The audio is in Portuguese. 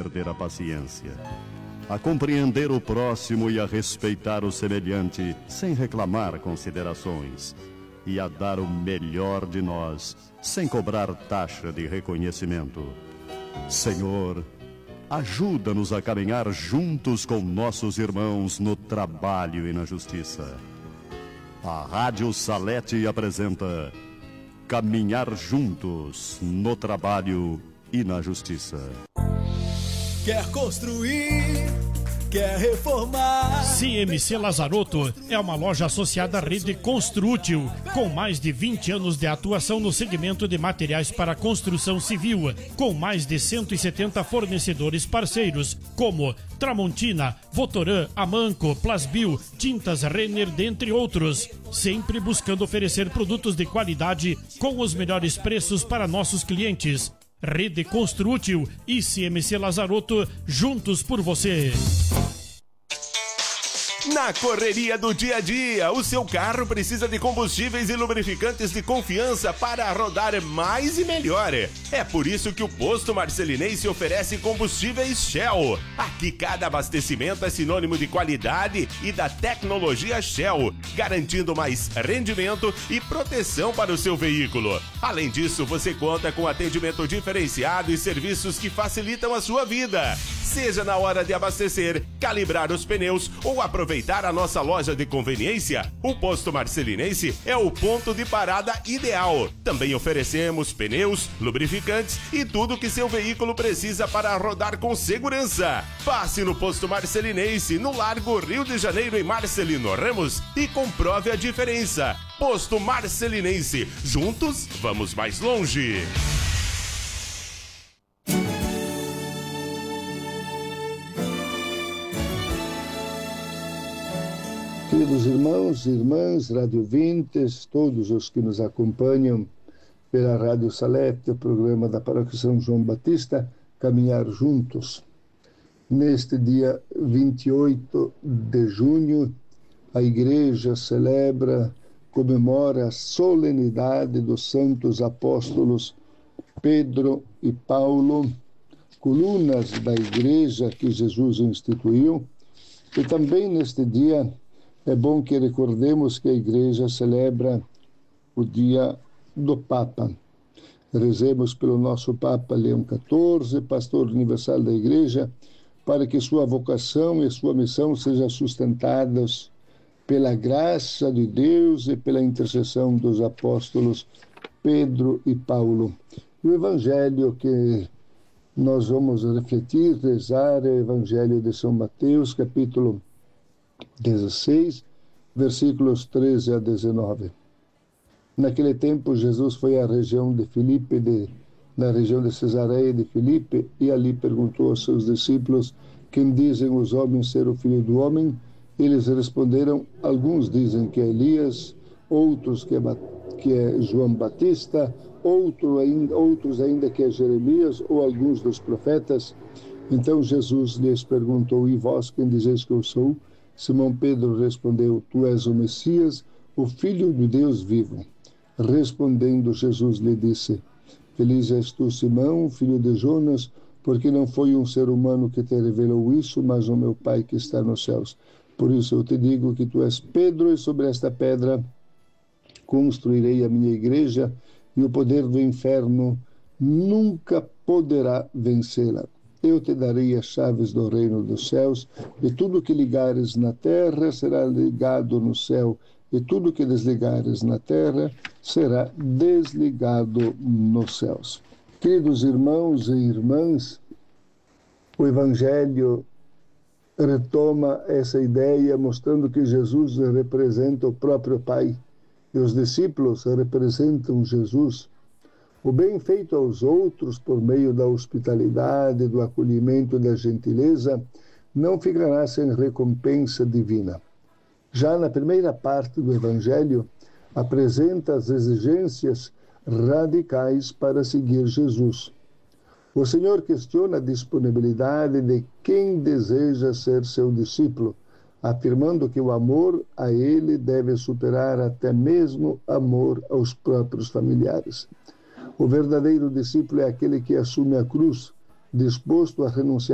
perder a paciência, a compreender o próximo e a respeitar o semelhante sem reclamar considerações, e a dar o melhor de nós sem cobrar taxa de reconhecimento. Senhor, ajuda-nos a caminhar juntos com nossos irmãos no trabalho e na justiça. A Rádio Salete apresenta Caminhar Juntos no Trabalho e na Justiça. Quer construir, quer reformar. CMC Lazarotto é uma loja associada à rede Construútil, com mais de 20 anos de atuação no segmento de materiais para construção civil, com mais de 170 fornecedores parceiros, como Tramontina, Votoran, Amanco, Plasbil, Tintas Renner, dentre outros. Sempre buscando oferecer produtos de qualidade com os melhores preços para nossos clientes. Rede Construútil e CMC Lazarotto, juntos por você. Na correria do dia a dia, o seu carro precisa de combustíveis e lubrificantes de confiança para rodar mais e melhor. É por isso que o Posto Marcelinense oferece combustíveis Shell. Aqui cada abastecimento é sinônimo de qualidade e da tecnologia Shell, garantindo mais rendimento e proteção para o seu veículo. Além disso, você conta com atendimento diferenciado e serviços que facilitam a sua vida. Seja na hora de abastecer, calibrar os pneus ou aproveitar a nossa loja de conveniência, o Posto Marcelinense é o ponto de parada ideal. Também oferecemos pneus, lubrificantes e tudo que seu veículo precisa para rodar com segurança. Passe no Posto Marcelinense, no Largo Rio de Janeiro, em Marcelino Ramos, e comprove a diferença. Posto Marcelinense, juntos vamos mais longe. Queridos irmãos e irmãs, rádio ouvintes, todos os que nos acompanham pela Rádio Salete, o programa da Paróquia São João Batista, Caminhar Juntos. Neste dia 28 de junho, a Igreja comemora a solenidade dos santos apóstolos Pedro e Paulo, colunas da Igreja que Jesus instituiu, e também neste dia é bom que recordemos que a Igreja celebra o dia do Papa. Rezemos pelo nosso Papa Leão XIV, pastor universal da Igreja, para que sua vocação e sua missão sejam sustentadas pela graça de Deus e pela intercessão dos apóstolos Pedro e Paulo. O Evangelho que nós vamos refletir, rezar, é o Evangelho de São Mateus, capítulo 16, versículos 13 a 19. Naquele tempo, Jesus foi à região de Filipe, na região de Cesareia de Filipe, e ali perguntou aos seus discípulos: quem dizem os homens ser o Filho do Homem? Eles responderam: alguns dizem que é Elias, outros que é João Batista, outros ainda que é Jeremias ou alguns dos profetas. Então Jesus lhes perguntou: e vós, quem dizeis que eu sou? Simão Pedro respondeu: tu és o Messias, o Filho de Deus vivo. Respondendo, Jesus lhe disse: feliz és tu, Simão, filho de Jonas, porque não foi um ser humano que te revelou isso, mas o meu Pai que está nos céus. Por isso eu te digo que tu és Pedro, e sobre esta pedra construirei a minha igreja, e o poder do inferno nunca poderá vencê-la. Eu te darei as chaves do reino dos céus, e tudo que ligares na terra será ligado no céu, e tudo que desligares na terra será desligado nos céus. Queridos irmãos e irmãs, o Evangelho retoma essa ideia, mostrando que Jesus representa o próprio Pai, e os discípulos representam Jesus. O bem feito aos outros por meio da hospitalidade, do acolhimento e da gentileza não ficará sem recompensa divina. Já na primeira parte do Evangelho, apresenta as exigências radicais para seguir Jesus. O Senhor questiona a disponibilidade de quem deseja ser seu discípulo, afirmando que o amor a Ele deve superar até mesmo amor aos próprios familiares. O verdadeiro discípulo é aquele que assume a cruz, disposto a renunciar